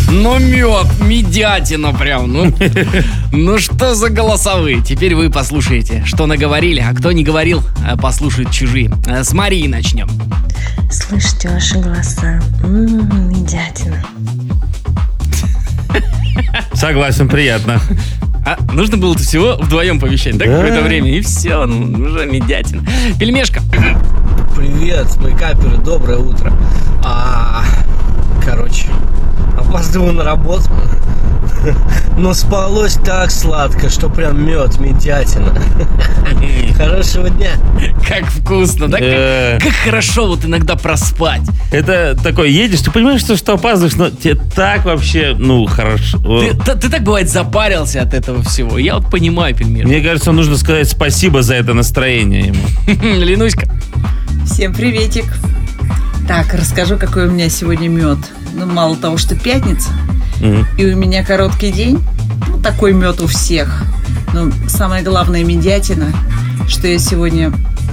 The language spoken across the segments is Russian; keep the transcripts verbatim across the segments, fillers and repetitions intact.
Ну, мед, медятина прям. Ну, ну что за голосовые? Теперь вы послушаете, что наговорили, а кто не говорил, послушает чужие. С Марии начнем. Слышите ваши голоса? М-м, медятина. Согласен, приятно. А нужно было всего вдвоем повещать, да, Да. какое-то время, и все, ну, уже медятина. Пельмешка. Привет, мейкаперы, доброе утро. А, короче, опаздываю на работу, но спалось так сладко, что прям мед, медятина. Хорошего дня. Как вкусно, да? Э. Как, как хорошо вот иногда проспать. Это такой, едешь, ты понимаешь, что, что опаздываешь, но тебе так вообще, ну, хорошо. Ты, ты, ты так, бывает, запарился от этого всего. Я вот понимаю, Пельмеш. Мне кажется, нужно сказать спасибо за это настроение ему. Ленуська. Всем приветик. Так, расскажу, какой у меня сегодня мед. Ну, мало того, что пятница, Мгм. и у меня короткий день, ну, такой мед у всех. Но самое главное, медятина, что я сегодня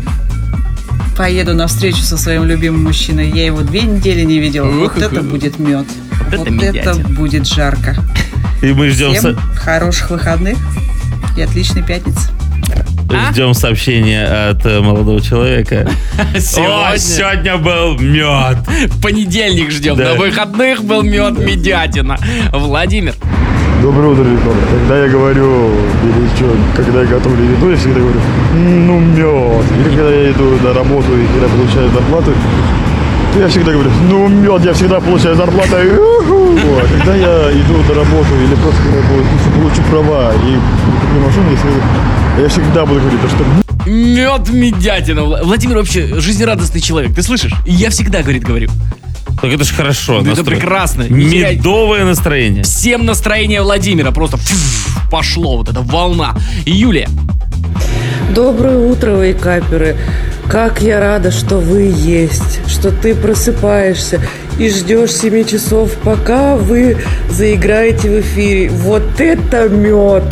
поеду на встречу со своим любимым мужчиной. Я его две недели не видела. Ух, Вот это ух, будет мед. Вот это Вот медятина. это будет жарко. И мы ждем, Всем со- хороших выходных и отличной пятницы. А? ждем сообщения от э, молодого человека. О, Сегодня сегодня был мед. понедельник ждем. Да. На выходных был мед, медятина. Владимир. Доброе утро, ребята. Когда я говорю, или что, когда я готовлю еду, я всегда говорю, «М, ну мед. Или когда я иду на работу и когда получаю зарплату, то я всегда говорю, ну мед, я всегда получаю зарплату. Уху. А когда я иду на работу или просто когда я получу, получу права и куплю машину, я всегда, я всегда буду говорить, что Мед, медятина. Вла- Владимир вообще жизнерадостный человек. Ты слышишь? И я всегда, говорит, говорю. Так это же хорошо. Да это настроение. прекрасно. Не теряй- Медовое настроение. Всем настроение Владимира просто фу, пошло. Вот эта волна. Юлия. Доброе утро, вейкаперы. Как я рада, что вы есть, что ты просыпаешься и ждешь семи часов, пока вы заиграете в эфире. Вот это мед!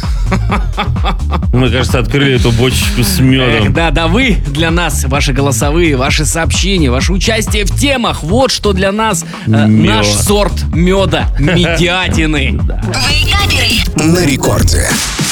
Мы, кажется, открыли эту бочечку с Эх, медом. да, да, вы для нас, ваши голосовые, ваши сообщения, ваше участие в темах. Вот что для нас э, Мед. наш сорт меда, медятины. На рекорде.